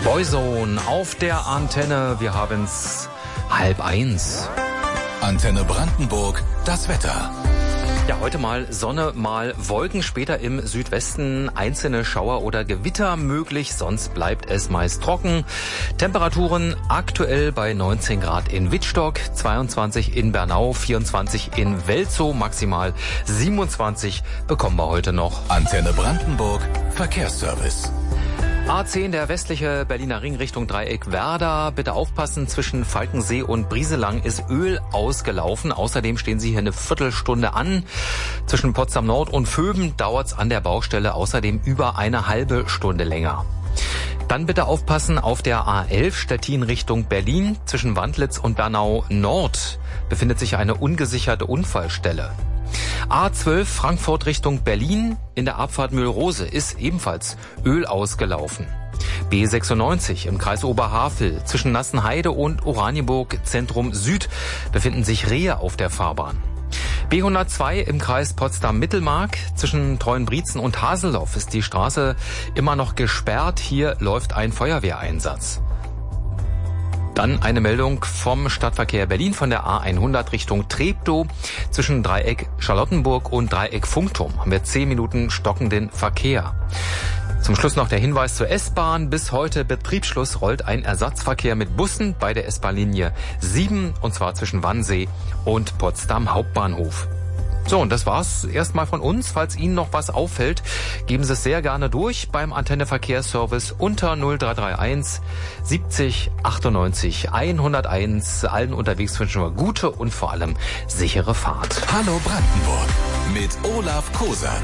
Boyzone auf der Antenne. Wir haben's 12:30. Antenne Brandenburg, das Wetter. Ja, heute mal Sonne, mal Wolken, später im Südwesten einzelne Schauer oder Gewitter möglich, sonst bleibt es meist trocken. Temperaturen aktuell bei 19 Grad in Wittstock, 22 in Bernau, 24 in Welzow, maximal 27 bekommen wir heute noch. Antenne Brandenburg, Verkehrsservice. A10, der westliche Berliner Ring Richtung Dreieck Werder. Bitte aufpassen, zwischen Falkensee und Brieselang ist Öl ausgelaufen. Außerdem stehen Sie hier eine Viertelstunde an. Zwischen Potsdam Nord und Vöben dauert's an der Baustelle außerdem über eine halbe Stunde länger. Dann bitte aufpassen auf der A11 Stettin Richtung Berlin. Zwischen Wandlitz und Bernau Nord befindet sich eine ungesicherte Unfallstelle. A12 Frankfurt Richtung Berlin, in der Abfahrt Mühlrose ist ebenfalls Öl ausgelaufen. B96 im Kreis Oberhavel zwischen Nassenheide und Oranienburg Zentrum Süd befinden sich Rehe auf der Fahrbahn. B102 im Kreis Potsdam-Mittelmark zwischen Treuenbrietzen und Haseloff ist die Straße immer noch gesperrt. Hier läuft ein Feuerwehreinsatz. Dann eine Meldung vom Stadtverkehr Berlin von der A100 Richtung Treptow. Zwischen Dreieck Charlottenburg und Dreieck Funkturm haben wir 10 Minuten stockenden Verkehr. Zum Schluss noch der Hinweis zur S-Bahn. Bis heute Betriebsschluss rollt ein Ersatzverkehr mit Bussen bei der S-Bahn-Linie 7, und zwar zwischen Wannsee und Potsdam Hauptbahnhof. So, und das war's erstmal von uns. Falls Ihnen noch was auffällt, geben Sie es sehr gerne durch beim Antenne Verkehrsservice unter 0331 70 98 101. Allen unterwegs wünschen wir gute und vor allem sichere Fahrt. Hallo Brandenburg mit Olaf Kosat.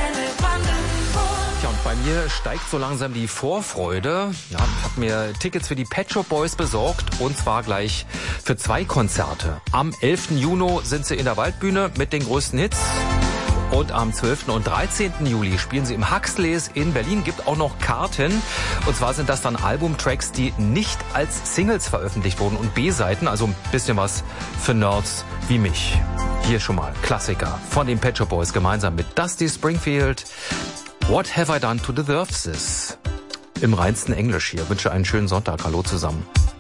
Ja, und bei mir steigt so langsam die Vorfreude. Ja, ich habe mir Tickets für die Pet Shop Boys besorgt, und zwar gleich für 2 Konzerte. Am 11. Juni sind sie in der Waldbühne mit den größten Hits. Und am 12. und 13. Juli spielen sie im Huxleys in Berlin. Gibt auch noch Karten. Und zwar sind das dann Albumtracks, die nicht als Singles veröffentlicht wurden und B-Seiten. Also ein bisschen was für Nerds wie mich. Hier schon mal Klassiker von den Pet Shop Boys gemeinsam mit Dusty Springfield. What have I done to deserve this? Im reinsten Englisch hier. Wünsche einen schönen Sonntag. Hallo zusammen.